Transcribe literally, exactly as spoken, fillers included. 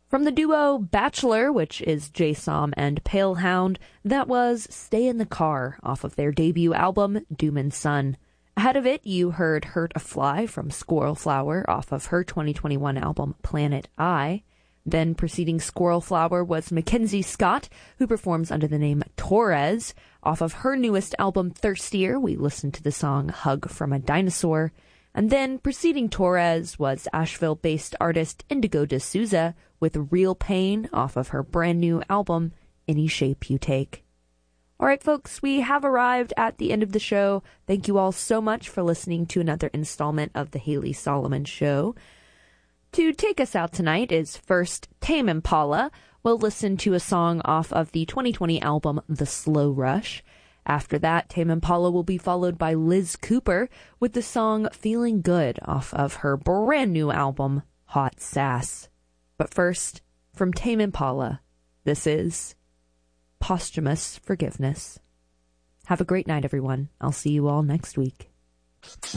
From the duo Bachelor, which is Jay Som and Palehound, that was Stay in the Car off of their debut album, Doom and Son. Ahead of it, you heard Hurt a Fly from Squirrel Flower off of her twenty twenty-one album, Planet I. Then preceding Squirrel Flower was Mackenzie Scott, who performs under the name Torres. Off of her newest album, Thirstier, we listened to the song Hug from a Dinosaur. And then preceding Torres was Asheville-based artist Indigo D'Souza with Real Pain off of her brand new album, Any Shape You Take. All right, folks, we have arrived at the end of the show. Thank you all so much for listening to another installment of the Haley Solomon Show. To take us out tonight is first Tame Impala. We'll listen to a song off of the twenty twenty album The Slow Rush. After that, Tame Impala will be followed by Liz Cooper with the song Feeling Good off of her brand new album, Hot Sass. But first, from Tame Impala, this is Posthumous Forgiveness. Have a great night, everyone. I'll see you all next week.